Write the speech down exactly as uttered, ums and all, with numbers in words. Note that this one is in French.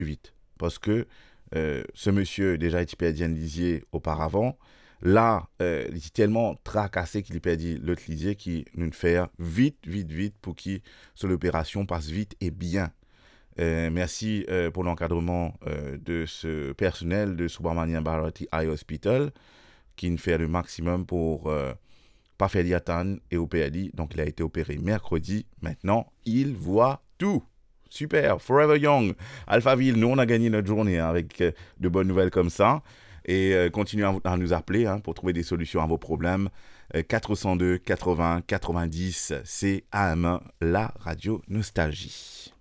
vite. Parce que euh, ce monsieur, déjà, il perdit un lisier auparavant. Là, euh, il est tellement tracassé qu'il perdit l'autre lisier qui nous fait vite, vite, vite pour que l'opération passe vite et bien. Euh, merci euh, pour l'encadrement euh, de ce personnel de Subramanian Bharati Eye Hospital qui nous fait le maximum pour euh, pas faire d'atteindre et opérer. Donc, il a été opéré mercredi. Maintenant, il voit tout. Super, Forever Young. Alphaville, nous, on a gagné notre journée hein, avec euh, de bonnes nouvelles comme ça. Et euh, continuez à, à nous appeler hein, pour trouver des solutions à vos problèmes. Euh, quatre zéro deux quatre-vingts quatre-vingt-dix, c'est A M un, la radio Nostalgie.